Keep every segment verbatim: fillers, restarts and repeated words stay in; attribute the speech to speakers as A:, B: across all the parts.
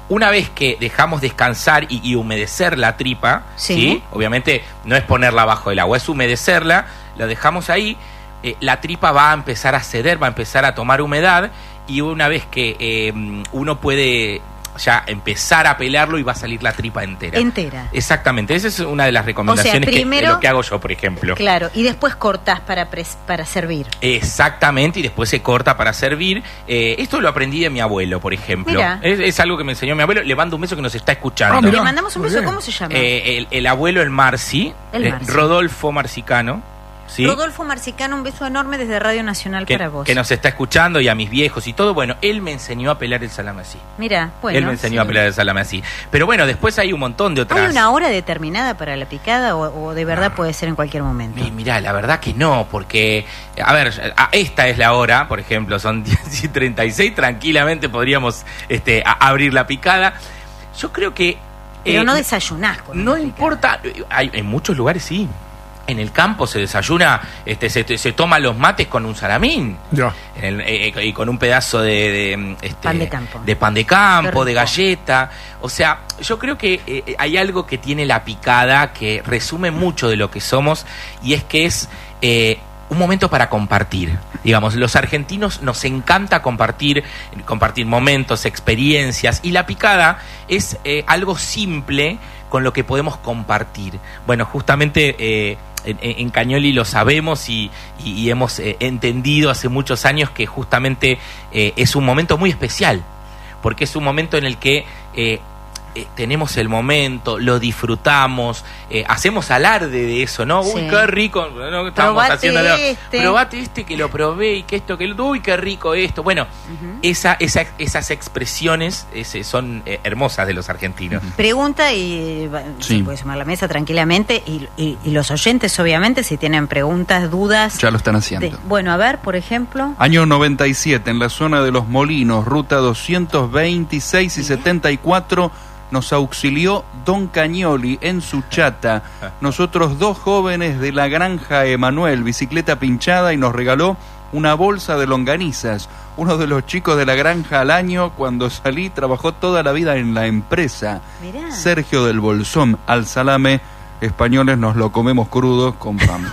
A: una vez que dejamos descansar y, y humedecer la tripa,
B: sí.
A: ¿sí? Obviamente no es ponerla abajo del agua, es humedecerla, la dejamos ahí, eh, la tripa va a empezar a ceder, va a empezar a tomar humedad, y una vez que eh, uno puede ya empezar a pelarlo y va a salir la tripa entera.
B: Entera.
A: Exactamente, esa es una de las recomendaciones,
B: o sea, primero,
A: que, de lo que hago yo, por ejemplo.
B: Claro, y después cortás para, pres, para servir.
A: Exactamente, y después se corta para servir. Eh, esto lo aprendí de mi abuelo, por ejemplo. Es, es algo que me enseñó mi abuelo. Le mando un beso que nos está escuchando.
B: Oh, le mandamos un beso, ¿cómo se llama?
A: Eh, el, el abuelo, el Marci,
B: el
A: eh,
B: Marci.
A: Rodolfo Marcicano. ¿Sí?
B: Rodolfo Marcicano, un beso enorme desde Radio Nacional
A: que,
B: para vos.
A: Que nos está escuchando, y a mis viejos y todo. Bueno, él me enseñó a pelar el salame así.
B: Mira, bueno.
A: Él me enseñó
B: sí.
A: a pelar el salame así. Pero bueno, después hay un montón de otras.
B: ¿Hay una hora determinada para la picada o, o de verdad no. puede ser en cualquier momento?
A: Y mirá, la verdad que no, porque, a ver, esta es la hora, por ejemplo, son diez y treinta y seis, tranquilamente podríamos este, a, abrir la picada. Yo creo que...
B: Pero
A: eh,
B: no desayunás con
A: No importa, hay, en muchos lugares sí. En el campo se desayuna, este, se, se toma los mates con un salamín,
C: ya.
A: el, eh, y con un pedazo de, de, este,
B: pan de campo,
A: de pan de campo, de galleta. O sea, yo creo que eh, hay algo que tiene la picada que resume mucho de lo que somos, y es que es eh, un momento para compartir. Digamos, los argentinos nos encanta compartir, compartir momentos, experiencias, y la picada es eh, algo simple con lo que podemos compartir. Bueno, justamente eh, en, en Cañoli lo sabemos y, y, y hemos eh, entendido hace muchos años que justamente eh, es un momento muy especial, porque es un momento en el que eh, eh, tenemos el momento, lo disfrutamos, eh, hacemos alarde de eso, ¿no?
B: Sí.
A: Uy, qué rico, ¿no? Estamos
B: probate
A: haciendo
B: este.
A: Probate este que lo probé, y que esto, que uy, qué rico esto. Bueno, uh-huh. esa, esa, esas expresiones ese, son eh, hermosas de los argentinos. Uh-huh.
B: Pregunta y
C: sí.
B: se puede sumar a la mesa tranquilamente, y, y, y los oyentes obviamente, si tienen preguntas, dudas.
C: Ya lo están haciendo.
B: De, bueno, a ver, por ejemplo.
C: Año noventa y siete, en la zona de Los Molinos, ruta doscientos veintiséis y setenta y cuatro, nos auxilió Don Cañoli en su chata. Nosotros dos jóvenes de la granja Emanuel, bicicleta pinchada, y nos regaló una bolsa de longanizas. Uno de los chicos de la granja al año, cuando salí, trabajó toda la vida en la empresa.
B: Mirá.
C: Sergio del Bolsón, al salame, españoles nos lo comemos crudo con pan.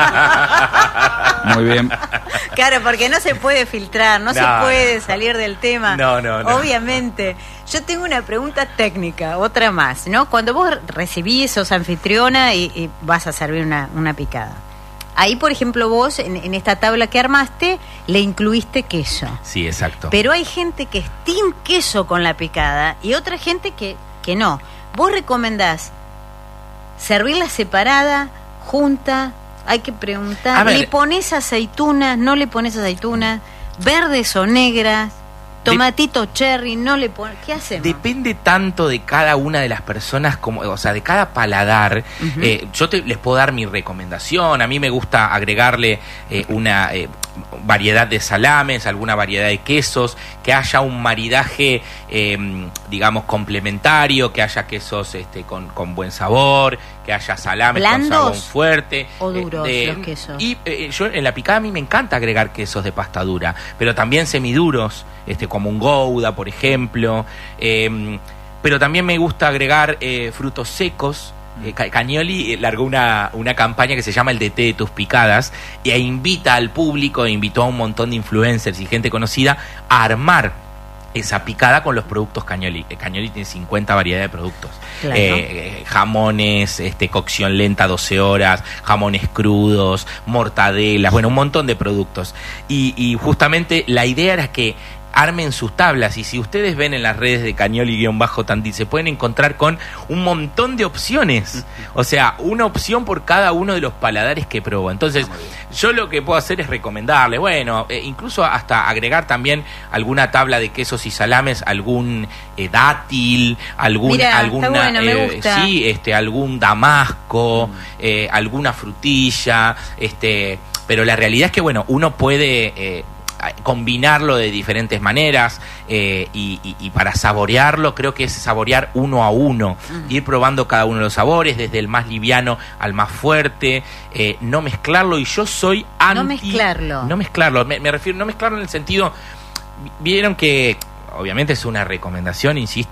C: Muy bien.
B: Claro, porque no se puede filtrar, no, no se puede salir del tema.
A: No, no, no.
B: Obviamente. Yo tengo una pregunta técnica, otra más, ¿no? Cuando vos recibís, sos anfitriona y, y vas a servir una, una picada. Ahí, por ejemplo, vos, en, en esta tabla que armaste, le incluiste queso.
A: Sí, exacto.
B: Pero hay gente que es team queso con la picada y otra gente que, que no. ¿Vos recomendás servirla separada, junta? Hay que preguntar. ¿Le pones aceitunas? ¿No le pones aceitunas? ¿Verdes o negras? Tomatito de, cherry, no le pones. ¿Qué hacemos?
A: Depende tanto de cada una de las personas, como, o sea, de cada paladar. Uh-huh. eh, yo te, les puedo dar mi recomendación. A mí me gusta agregarle eh, una eh, variedad de salames, alguna variedad de quesos, que haya un maridaje, eh, digamos, complementario, que haya quesos este, con, con buen sabor, que haya salames
B: ¿blandos
A: con sabor fuerte.
B: o duros
A: eh, de,
B: los quesos?
A: Y eh, yo en la picada a mí me encanta agregar quesos de pasta dura, pero también semiduros, este, como un Gouda, por ejemplo. Eh, pero también me gusta agregar eh, frutos secos. Eh, Cañoli largó una, una campaña que se llama el D T de tus picadas, e invita al público, e invitó a un montón de influencers y gente conocida a armar esa picada con los productos Cañoli. Cañoli tiene cincuenta variedades de productos.
B: Claro.
A: Eh, jamones, este, cocción lenta doce horas, jamones crudos, mortadelas, bueno, un montón de productos. Y, y justamente la idea era que armen sus tablas, y si ustedes ven en las redes de Cañoli-Tandil, se pueden encontrar con un montón de opciones, o sea, una opción por cada uno de los paladares que probó. Entonces, yo lo que puedo hacer es recomendarle, bueno, eh, incluso hasta agregar también alguna tabla de quesos y salames, algún eh, dátil, algún,
B: Mirá,
A: alguna,
B: está bueno, me
A: eh,
B: gusta.
A: sí, este, algún damasco, mm. eh, alguna frutilla, este, pero la realidad es que, bueno, uno puede eh, combinarlo de diferentes maneras, eh, y, y, y para saborearlo creo que es saborear uno a uno, mm. ir probando cada uno de los sabores, desde el más liviano al más fuerte, eh, no mezclarlo. Y yo soy anti...
B: No mezclarlo.
A: No mezclarlo, me, me refiero, no mezclarlo en el sentido... Vieron que, obviamente es una recomendación, insisto,